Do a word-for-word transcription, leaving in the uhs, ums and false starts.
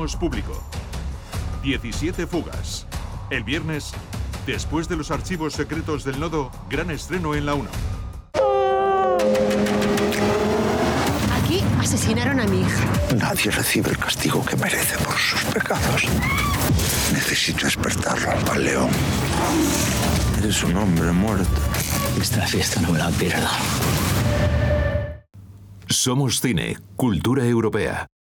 Hacemos público. diecisiete fugas. El viernes, después de los archivos secretos del nodo, gran estreno en la uno. Aquí asesinaron a mi hija. Nadie recibe el castigo que merece por sus pecados. Necesito despertarlo al león. Eres un hombre muerto. Esta fiesta no me la pierdo. Somos Cine, Cultura Europea.